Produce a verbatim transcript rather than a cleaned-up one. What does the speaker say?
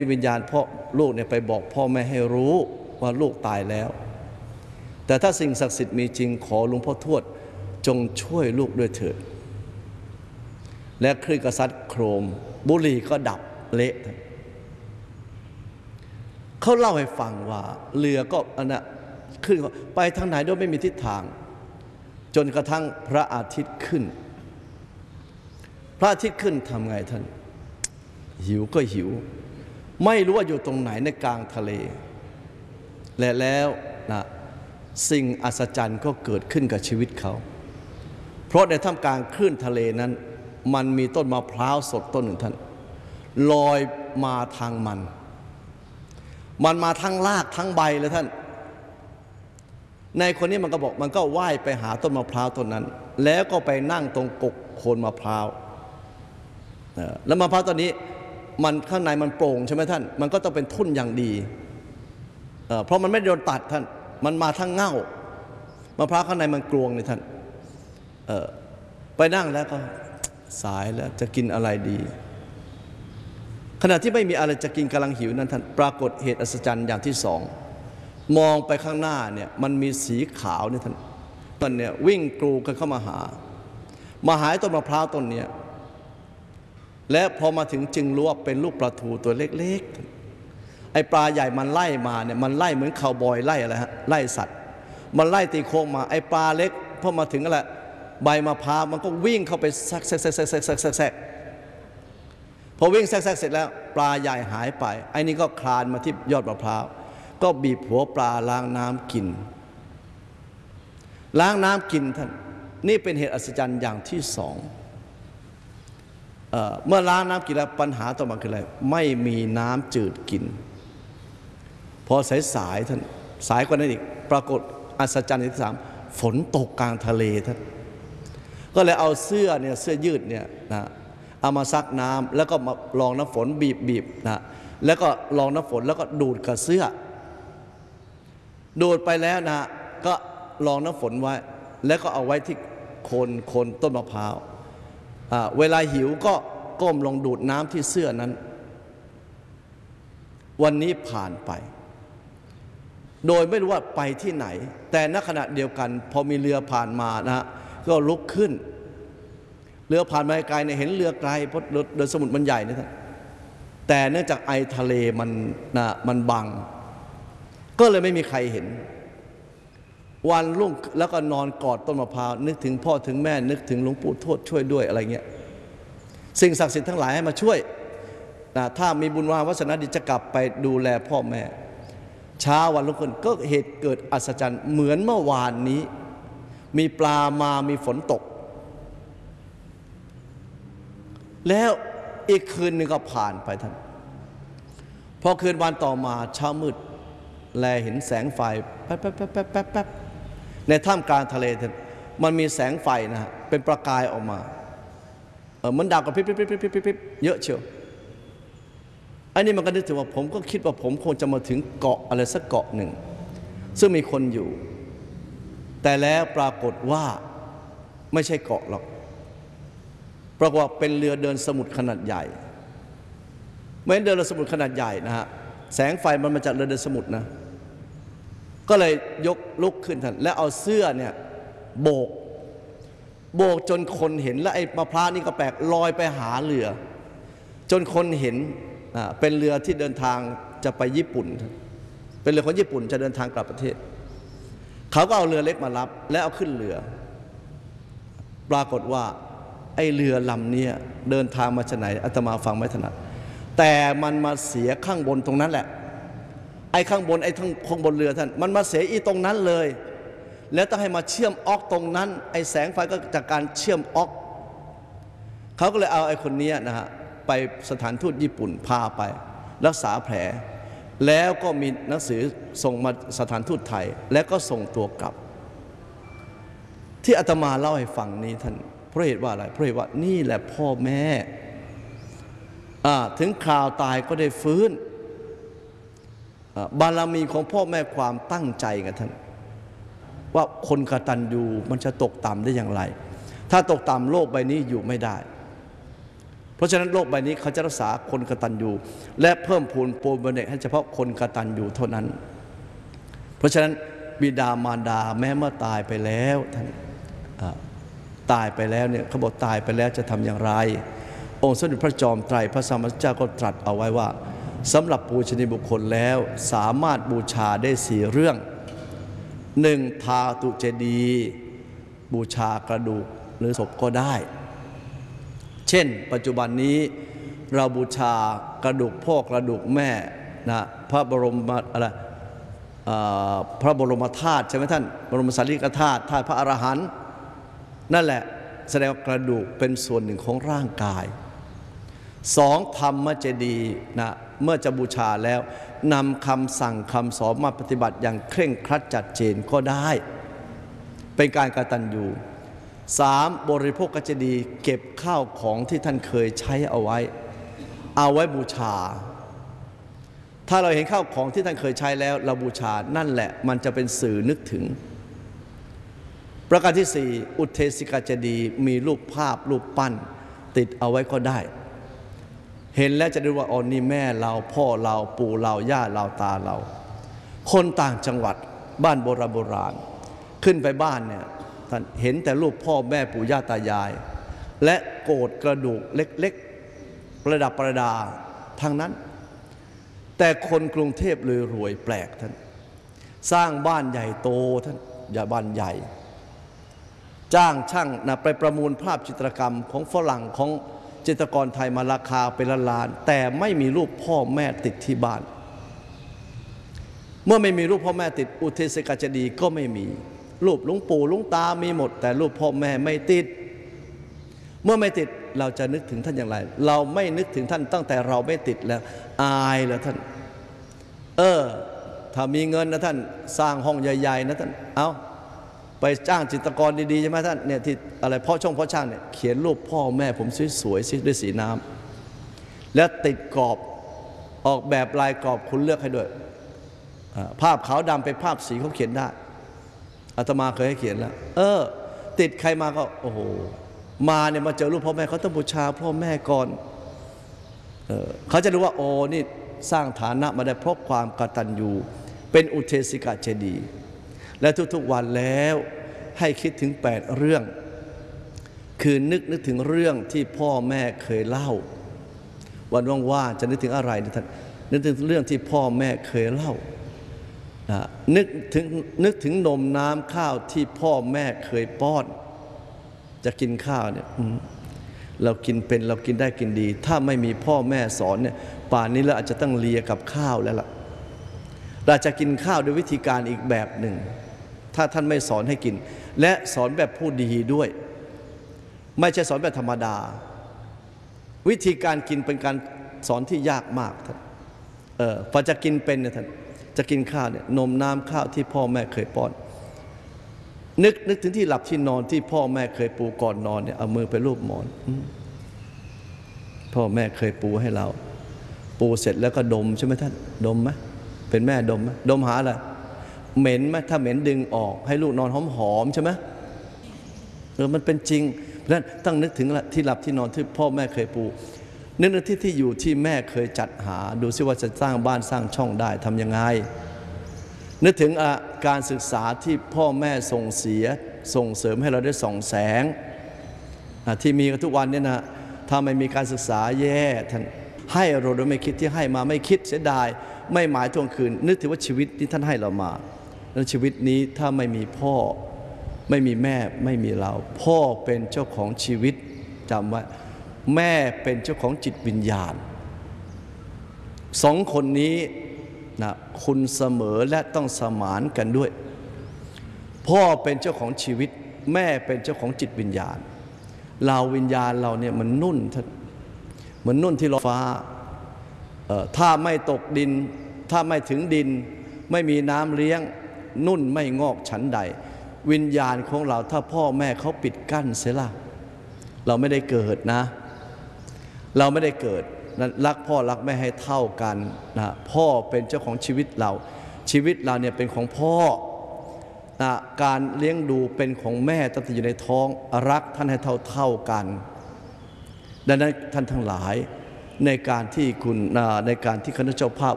วิญญาณพ่อลูกเนี่ยไปบอกพ่อแม่ให้รู้ว่าลูกตายแล้วแต่ถ้าสิ่งศักดิ์สิทธิ์มีจริงขอหลวงพ่อทวดจงช่วยลูกด้วยเถิดและคลื่นกระซัดโครมบุหรี่ก็ดับเละเขาเล่าให้ฟังว่าเรือก็อันน่ะขึ้นไปทางไหนโดยไม่มีทิศทางจนกระทั่งพระอาทิตย์ขึ้นพระอาทิตย์ขึ้นทำไงท่านหิวก็หิวไม่รู้ว่าอยู่ตรงไหนในกลางทะเลและแล้วนะสิ่งอัศจรรย์ก็เกิดขึ้นกับชีวิตเขาเพราะในท่ามกลางคลื่นทะเลนั้นมันมีต้นมะพร้าวสดต้นหนึ่งท่านลอยมาทางมันมันมาทั้งรากทั้งใบเลยท่านในคนนี้มันก็บอกมันก็ว่ายไปหาต้นมะพร้าวต้นนั้นแล้วก็ไปนั่งตรงกกโคนมะพร้าวแล้วมะพร้าวต้นนี้มันข้างในมันโปร่งใช่ไหมท่านมันก็ต้องเป็นทุ่นอย่างดีเพราะมันไม่โดนตัดท่านมันมาทั้งเง่ามะพร้าวข้างในมันกลวงนี่ท่านไปนั่งแล้วก็สายแล้วจะกินอะไรดีขณะที่ไม่มีอะไรจะกินกำลังหิวนั้นท่านปรากฏเหตุอัศจรรย์อย่างที่สองมองไปข้างหน้าเนี่ยมันมีสีขาวนี่ท่านมันเนี่ยวิ่งกรูกันเข้ามาหามาหาต้นมะพร้าวต้นนี้และพอมาถึงจึงรู้ว่าเป็นลูกปลาทูตัวเล็กๆไอ้ปลาใหญ่มันไล่มาเนี่ยมันไล่เหมือนคาวบอยไล่อะไรฮะไล่สัตว์มันไล่ตีโค้งมาไอ้ปลาเล็กพอมาถึงอะไรใบมะพร้าวมันก็วิ่งเข้าไปแซกแซกแซกแซกแซกแซกแซกแซกพอวิ่งแซกแซกเสร็จแล้วปลาใหญ่หายไปไอ้นี่ก็คลานมาที่ยอดมะพร้าวก็บีบหัวปลาล้างน้ำกินล้างน้ำกินท่านนี่เป็นเหตุอัศจรรย์อย่างที่สองเอ่อเมื่อล้างน้ำกินแล้วปัญหาต่อมาคืออะไรไม่มีน้ำจืดกินพอสายสายท่านสายกว่านั้นอีกปรากฏอัศจรรย์ที่สามฝนตกกลางทะเลท่านก็เลยเอาเสื้อเนี่ยเสื้อยืดเนี่ยนะเอามาซักน้ำแล้วก็มาลองน้ำฝนบีบบีบนะแล้วก็ลองน้ำฝนแล้วก็ดูดกับเสื้อดูดไปแล้วนะก็ลองน้ำฝนไว้แล้วก็เอาไว้ที่โคนโคนต้นมะพร้าวเวลาหิวก็ก้มลงดูดน้ำที่เสื้อนั้นวันนี้ผ่านไปโดยไม่รู้ว่าไปที่ไหนแต่ณขณะเดียวกันพอมีเรือผ่านมานะฮะก็ลุกขึ้นเรือผ่านมาไกลเนี่ยเห็นเรือไกลเพราะเรือสมุทรมันใหญ่นี่ท่านแต่เนื่องจากไอทะเลมันนะมันบังก็เลยไม่มีใครเห็นวันรุ่งแล้วก็นอนกอดต้นมะพร้าวนึกถึงพ่อถึงแม่นึกถึงหลวงปู่ทวดช่วยด้วยอะไรเงี้ยสิ่งศักดิ์สิทธิ์ทั้งหลายให้มาช่วยนะถ้ามีบุญวาสนาดีจะกลับไปดูแลพ่อแม่เช้าวันรุ่งขึ้นก็เหตุเกิดอัศจรรย์เหมือนเมื่อวานนี้มีปลามามีฝนตกแล้วอีกคืนหนึ่งก็ผ่านไปท่านพอคืนวันต่อมาเช้ามืดแลเห็นแสงไฟแป๊บแป๊บแป๊บแป๊บแป๊บแป๊บในท่ามกลางทะเลท่านมันมีแสงไฟนะฮะเป็นประกายออกมาเออมันดาวกับพริบพริบพริบพริบพริบเยอะเชียวอันนี้มันก็นึกถึงว่าผมก็คิดว่าผมคงจะมาถึงเกาะอะไรสักเกาะหนึ่งซึ่งมีคนอยู่แต่แล้วปรากฏว่าไม่ใช่เกาะหรอกปรากฏว่าเป็นเรือเดินสมุทรขนาดใหญ่เมื่อเดินเรือสมุทรขนาดใหญ่นะฮะแสงไฟมันมาจากเรือเดินสมุทรนะก็เลยยกลุกขึ้นท่านแล้วเอาเสื้อเนี่ยโบกโบกจนคนเห็นและไอ้มะพร้าวนี่ก็แปลกลอยไปหาเรือจนคนเห็นเป็นเรือที่เดินทางจะไปญี่ปุ่นเป็นเรือคนญี่ปุ่นจะเดินทางกลับประเทศเขาก็เอาเรือเล็กมารับแล้วเอาขึ้นเรือปรากฏว่าไอ้เรือลำนี้เดินทางมาจากไหนอาตมาฟังไม่ถนัดแต่มันมาเสียข้างบนตรงนั้นแหละไอ้ข้างบนไอ้ทั้งข้างบนเรือท่านมันมาเสียอีตรงนั้นเลยแล้วต้องให้มาเชื่อมออกตรงนั้นไอ้แสงไฟก็จากการเชื่อมออกเขาก็เลยเอาไอ้คนนี้นะฮะไปสถานทูตญี่ปุ่นพาไปรักษาแผลแล้วก็มีหนังสือส่งมาสถานทูตไทยแล้วก็ส่งตัวกลับที่อาตมาเล่าให้ฟังนี้ท่านเพราะเหตุว่าอะไรเพราะเหตุว่านี่แหละพ่อแม่ถึงคราวตายก็ได้ฟื้นบารมีของพ่อแม่ความตั้งใจกันท่านว่าคนกตัญญูมันจะตกต่ำได้อย่างไรถ้าตกต่ำโลกใบนี้อยู่ไม่ได้ราะฉะนั้นโลกใบนี้เขาจะรักษาคนกตัญญูและเพิ่มพูนปูนบำเหน็จให้เฉพาะคนกตัญญูเท่านั้นเพราะฉะนั้นบิดามารดาแม้เมื่อตายไปแล้วท่านตายไปแล้วเนี่ยเขาบอกตายไปแล้วจะทำอย่างไรองค์สมเด็จพระจอมไตรพระสัมมาสัมพุทธเจ้าก็ตรัสเอาไว้ว่าสำหรับปูชนียบุคคลแล้วสามารถบูชาได้สี่เรื่องหนึ่งทาตุเจดีย์บูชากระดูกหรือศพก็ได้เช่นปัจจุบันนี้เราบูชากระดูกพ่อกระดูกแม่นะพระบรมอะไรพระบรมธาตุใช่ไหมท่านบรมสารีริกธาตุธาตุพระอรหันต์นั่นแหละแสดงกระดูกเป็นส่วนหนึ่งของร่างกายสองธรรมเจดีย์นะเมื่อจะบูชาแล้วนำคำสั่งคำสอนมาปฏิบัติอย่างเคร่งครัดจัดเจนก็ได้เป็นการกตัญญูสามบริโภคเจดีย์เก็บข้าวของที่ท่านเคยใช้เอาไว้เอาไว้บูชาถ้าเราเห็นข้าวของที่ท่านเคยใช้แล้วเราบูชานั่นแหละมันจะเป็นสื่อนึกถึงประการที่สี่อุเทศิกาเจดีย์มีรูปภาพรูปปั้นติดเอาไว้ก็ได้เห็นแล้วจะรู้ว่าอ๋อนี่แม่เราพ่อเราปู่เราย่าเราตาเราคนต่างจังหวัดบ้านโบราณโบราณขึ้นไปบ้านเนี่ยท่านเห็นแต่รูปพ่อแม่ปู่ย่าตายายและโกรธกระดูกเล็กๆประดับประดาทางนั้นแต่คนกรุงเทพเลยรวยแปลกท่านสร้างบ้านใหญ่โตท่านอย่าบ้านใหญ่จ้างช่างนะไปประมูลภาพจิตรกรรมของฝรั่งของจิตรกรไทยมาราคาเป็นล้านๆแต่ไม่มีรูปพ่อแม่ติดที่บ้านเมื่อไม่มีรูปพ่อแม่ติดอุเทศิกาเจดีย์ก็ไม่มีรูปหลวงปู่หลวงตามีหมดแต่รูปพ่อแม่ไม่ติดเมื่อไม่ติดเราจะนึกถึงท่านอย่างไรเราไม่นึกถึงท่านตั้งแต่เราไม่ติดแล้วอายแล้วท่านเออถ้ามีเงินนะท่านสร้างห้องใหญ่ๆนะท่านเอาไปจ้างจิตรกรดีๆใช่ไหมท่านเนี่ยที่อะไรพ่อช่องพ่อช่างเนี่ยเขียนรูปพ่อแม่ผมสวยๆด้วยสีน้ำแล้วติดกรอบออกแบบลายกรอบคุณเลือกให้ด้วยภาพขาวดำเป็นภาพสีเขาเขียนได้อาตมาเคยให้เขียนแล้วเออติดใครมาก็โอ้โหมาเนี่ยมาเจอรูปพ่อแม่เขาต้องบูชาพ่อแม่ก่อนเออเขาจะรู้ว่าโอ้นี่สร้างฐานะมาได้เพราะความกตัญญูเป็นอุเทศิกาเจดีย์และทุกๆวันแล้วให้คิดถึงแปดเรื่องคือนึกนึกถึงเรื่องที่พ่อแม่เคยเล่าวันว่างๆจะนึกถึงอะไรนะท่านนึกถึงเรื่องที่พ่อแม่เคยเล่านึกถึงนึกถึงนมน้ำข้าวที่พ่อแม่เคยป้อนจะกินข้าวเนี่ยเรากินเป็นเรากินได้กินดีถ้าไม่มีพ่อแม่สอนเนี่ยป่านนี้เราอาจจะต้องเลียกับข้าวแล้วล่ะเราจะกินข้าวด้วยวิธีการอีกแบบหนึ่งถ้าท่านไม่สอนให้กินและสอนแบบผู้ดีด้วยไม่ใช่สอนแบบธรรมดาวิธีการกินเป็นการสอนที่ยากมากท่านเออพอจะกินเป็นเนี่ยท่านจะกินข้าวเนี่ยนมน้ำข้าวที่พ่อแม่เคยป้อนนึกนึกถึงที่หลับที่นอนที่พ่อแม่เคยปูก่อนนอนเนี่ยเอามือไปลูบหมอนพ่อแม่เคยปูให้เราปูเสร็จแล้วก็ดมใช่ไหมท่านดมไหมเป็นแม่ดมไหมดมหาอะไรเหม็นไหมถ้าเหม็นดึงออกให้ลูกนอนหอมๆใช่ไหมเออมันเป็นจริงเพราะฉะนั้นต้องนึกถึงที่หลับที่นอนที่พ่อแม่เคยปูนึกถึงที่ที่อยู่ที่แม่เคยจัดหาดูซิว่าจะสร้างบ้านสร้างช่องได้ทำยังไงนึกถึงการศึกษาที่พ่อแม่ส่งเสียส่งเสริมให้เราได้ส่องแสงที่มีกันทุกวันเนี่ยนะถ้าไม่มีการศึกษาแย่ท่านให้เราโดยไม่คิดที่ให้มาไม่คิดเสียดายไม่หมายทวงคืนนึกถึงว่าชีวิตที่ท่านให้เรามาแล้วชีวิตนี้ถ้าไม่มีพ่อไม่มีแม่ไม่มีเราพ่อเป็นเจ้าของชีวิตจำไว้แม่เป็นเจ้าของจิตวิญญาณสองคนนี้นะคุณเสมอและต้องสมานกันด้วยพ่อเป็นเจ้าของชีวิตแม่เป็นเจ้าของจิตวิญญาณเราวิญญาณเราเนี่ยมันนุ่นท่านเหมือนนุ่นที่ลอยฟ้าถ้าไม่ตกดินถ้าไม่ถึงดินไม่มีน้ำเลี้ยงนุ่นไม่งอกฉันใดวิญญาณของเราถ้าพ่อแม่เขาปิดกั้นเสียละเราไม่ได้เกิดนะเราไม่ได้เกิดรักพ่อรักแม่ให้เท่ากันนะพ่อเป็นเจ้าของชีวิตเราชีวิตเราเนี่ยเป็นของพ่อนะการเลี้ยงดูเป็นของแม่ตั้งแต่อยู่ในท้องรักท่านให้เท่าเท่ากันดังนั้นท่านทั้งหลายในการที่คุณในการที่คณะเจ้าภาพ